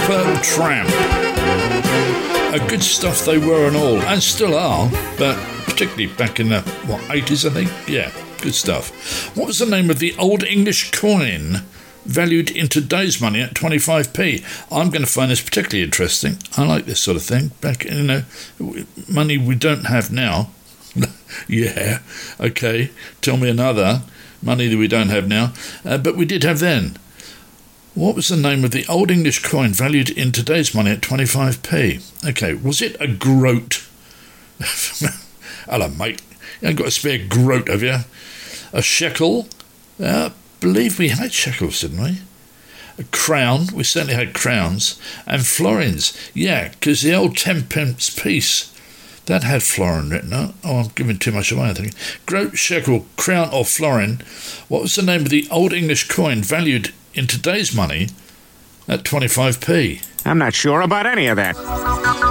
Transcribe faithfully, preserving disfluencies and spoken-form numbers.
Superb Tramp. A good stuff they were and all, and still are, but particularly back in the, what, eighties, I think? Yeah, good stuff. What was the name of the Old English coin valued in today's money at twenty-five p? I'm going to find this particularly interesting. I like this sort of thing. Back, you know, money we don't have now. Yeah, okay, tell me another. Money that we don't have now, uh, but we did have then. What was the name of the Old English coin valued in today's money at twenty-five p? Okay, was it a groat? Hello, mate. You ain't got a spare groat, have you? A shekel? Uh, believe we had shekels, didn't we? A crown? We certainly had crowns. And florins. Yeah, because the old tenpence piece, that had florin written on it. Oh, I'm giving too much away, I think. Groat, shekel, crown or florin. What was the name of the Old English coin valued in today's money at twenty-five p? I'm not sure about any of that.